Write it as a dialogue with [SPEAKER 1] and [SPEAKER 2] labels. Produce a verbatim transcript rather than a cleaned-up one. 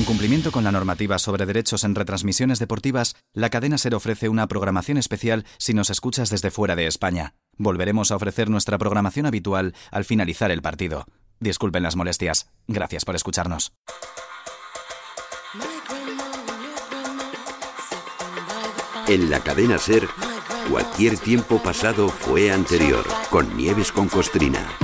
[SPEAKER 1] En cumplimiento con la normativa sobre derechos en retransmisiones deportivas, la cadena SER ofrece una programación especial si nos escuchas desde fuera de España. Volveremos a ofrecer nuestra programación habitual al finalizar el partido. Disculpen las molestias. Gracias por escucharnos.
[SPEAKER 2] En la cadena SER, cualquier tiempo pasado fue anterior, con Nieves con Costrina.